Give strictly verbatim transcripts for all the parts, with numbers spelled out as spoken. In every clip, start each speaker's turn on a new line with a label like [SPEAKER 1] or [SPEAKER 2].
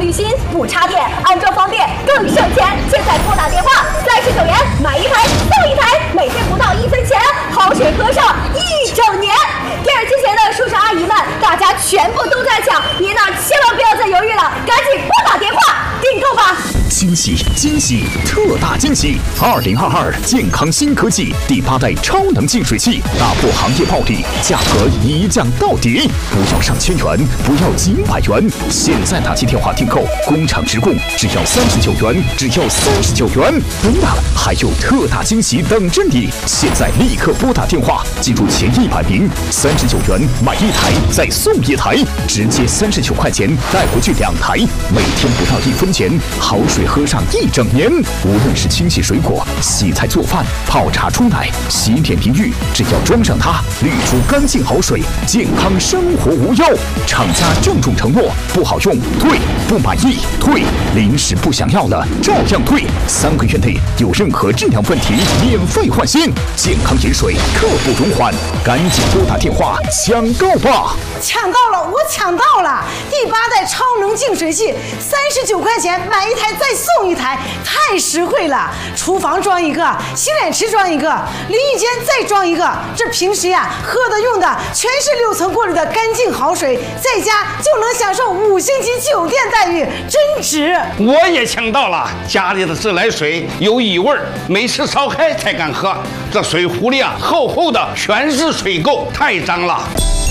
[SPEAKER 1] 滤芯，不插电，安装方便，更省钱。现在拨打电话，三十九元买一台送一台，每天不到一分钱，好水喝上一整年。电视机前的叔叔阿姨们，大家全部都在抢，您呢千万不要再犹豫了，赶紧拨打电话订购吧！
[SPEAKER 2] 惊喜惊喜特大惊喜！二零二二健康新科技第八代超能净水器打破行业暴利，价格一降到底，不要上千元，不要几百元，现在打起电话订购，工厂直供，只要三十九元，只要三十九元。对了，还有特大惊喜等着你！现在立刻拨打电话，进入前一百名，三十九元买一台再送一台，直接三十九块钱带回去两台，每天不到一分钱，好水喝上一整年。无论是清洗水果、洗菜做饭、泡茶冲奶、洗脸淋浴，只要装上它，滤出干净好水，健康生活无忧。厂家郑重承诺，不好用退，不满意退，临时不想要了照样退，三个月内有任何质量问题免费换新。健康饮水刻不容缓，赶紧拨打电话抢购吧！
[SPEAKER 3] 抢到了，我抢到了！第八代超能净水器，三十九块钱买一台再送一台，太实惠了！厨房装一个，洗脸池装一个，淋浴间再装一个。这平时呀喝的用的全是六层过滤的干净好水，在家就能享受五星级酒店待遇，真值！
[SPEAKER 4] 我也抢到了，家里的自来水有异味，每次烧开才敢喝。这水壶里啊厚厚的全是水垢，太脏了。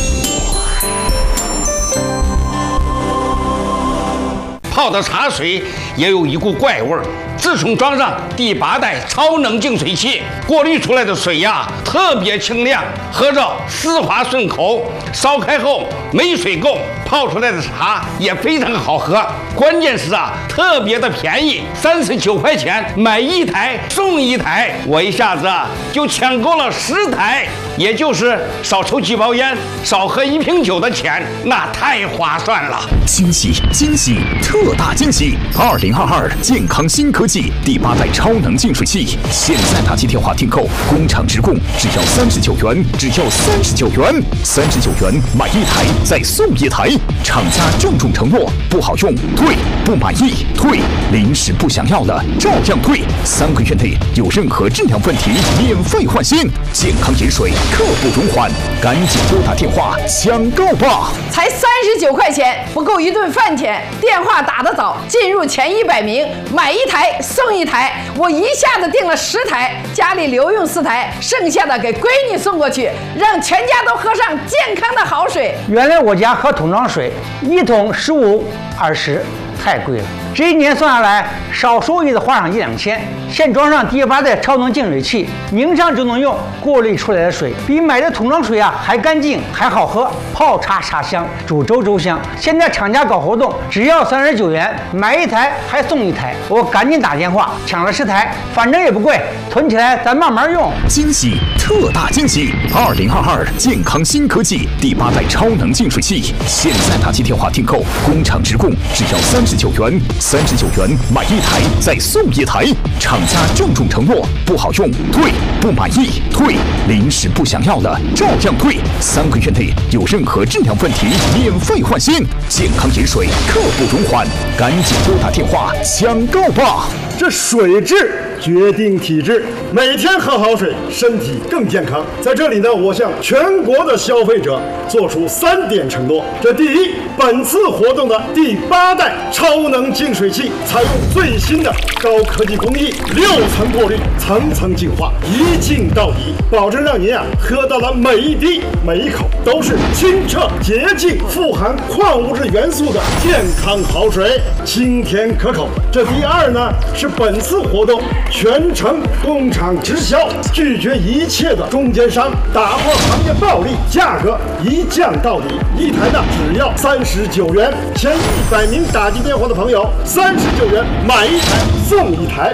[SPEAKER 4] 泡的茶水也有一股怪味儿。自从装上第八代超能净水器，过滤出来的水呀特别清亮，喝着丝滑顺口，烧开后没水垢，泡出来的茶也非常好喝。关键是啊，特别的便宜，三十九块钱买一台送一台，我一下子啊就抢购了十台，也就是少抽几包烟、少喝一瓶酒的钱，那太划算了。
[SPEAKER 2] 惊喜惊喜特大惊喜！二零二二健康新科技第八代超能净水器，现在打起电话订购，工厂直供，只要三十九元，只要三十九元，三十九元买一台再送一台。厂家郑重承诺，不好用退，不满意退，临时不想要了照样退，三个月内有任何质量问题免费换新。健康饮水刻不容缓，赶紧拨打电话抢购吧！
[SPEAKER 5] 才三十九块钱，不够一顿饭钱。电话打得早，进入前一百名，买一台送一台。我一下子订了十台，家里留用四台，剩下的给闺女送过去，让全家都喝上健康的好水。
[SPEAKER 6] 原来我家喝桶装水，一桶十五、二十，太贵了。这一年算下来，少说也得花上一两千。现装上第八代超能净水器，拧上就能用，过滤出来的水比买的桶装水啊还干净还好喝，泡茶茶香，煮粥粥香。现在厂家搞活动，只要三十九元买一台还送一台，我赶紧打电话抢了十台，反正也不贵，囤起来咱慢慢用。
[SPEAKER 2] 惊喜特大惊喜！二零二二健康新科技第八代超能净水器，现在打起电话订购，工厂直供，只要三十九元，三十九元买一台再送一台。厂家郑重承诺，不好用退，不满意退，临时不想要了照样退，三个月内有任何质量问题免费换新。健康饮水刻不容缓，赶紧拨打电话抢购吧！
[SPEAKER 7] 这水质决定体质，每天喝好水，身体更健康。在这里呢，我向全国的消费者做出三点承诺。这第一，本次活动的第八代超能净水器采用最新的高科技工艺，六层过滤，层层净化，一净到底，保证让您啊喝到的每一滴每一口都是清澈洁净、富含矿物质元素的健康好水，清甜可口。这第二呢，是本次活动全程工厂直销，拒绝一切的中间商，打破行业暴利，价格一降到底，一台呢只要三十九元。前一百名打进电话的朋友，三十九元买一台送一台。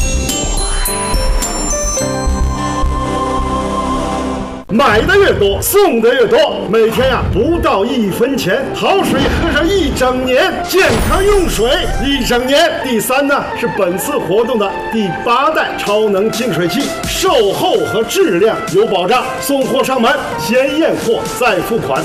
[SPEAKER 7] 买的越多，送的越多，每天呀、啊、不到一分钱，好水喝上一整年，健康用水一整年。第三呢是本次活动的第八代超能净水器，售后和质量有保障，送货上门先验货再付款，